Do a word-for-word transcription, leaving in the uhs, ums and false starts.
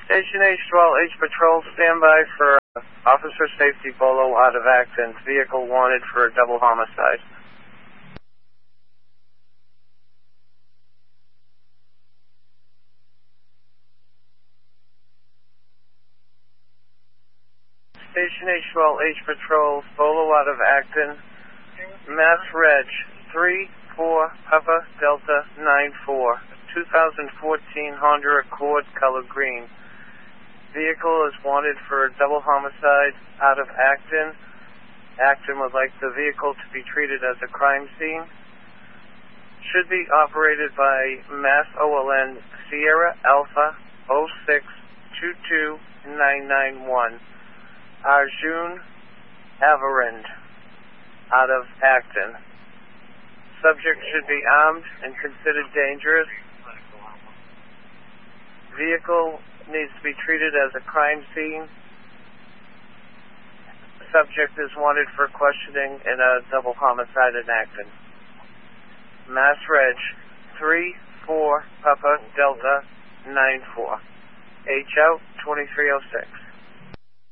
Station H, twelve H Patrol, standby for uh, Officer Safety Bolo out of Acton. Vehicle wanted for a double homicide. Station H, twelve H Patrol, Bolo out of Acton. Mass Reg, three four Papa Delta nine four. two thousand fourteen Honda Accord, color green. Vehicle is wanted for a double homicide out of Acton. Acton would like the vehicle to be treated as a crime scene. Should be operated by Mass O L N Sierra Alpha oh six two two nine nine one. Arjun Avarind out of Acton. Subject should be armed and considered dangerous. Vehicle needs to be treated as a crime scene. Subject is wanted for questioning in a double homicide in Acton. Mass Reg, three four Papa Delta nine four. H out twenty-three oh six.